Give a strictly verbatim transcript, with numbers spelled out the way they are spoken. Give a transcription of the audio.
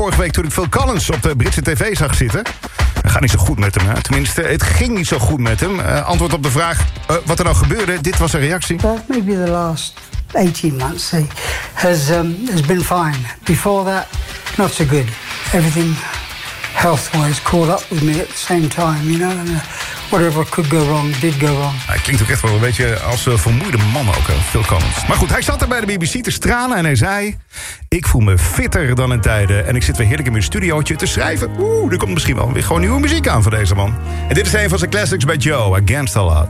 Vorige week toen ik Phil Collins op de Britse tv zag zitten. Het gaat niet zo goed met hem, hè? Tenminste, het ging niet zo goed met hem. Uh, antwoord op de vraag uh, wat er nou gebeurde. Dit was een reactie. Well, maybe the last eighteen months say, has, um, has been fine. Before that, not so good. Everything health-wise caught up with me at the same time, you know. And, uh, whatever could go wrong, did go wrong. Hij klinkt ook echt wel een beetje als een vermoeide man ook, hè, Phil Collins. Maar goed, hij zat er bij de B B C te stralen en hij zei... Ik voel me fitter dan in tijden en ik zit weer heerlijk in mijn studiootje te schrijven. Oeh, er komt misschien wel weer gewoon nieuwe muziek aan voor deze man. En dit is een van zijn classics bij Joe, Against All Odds.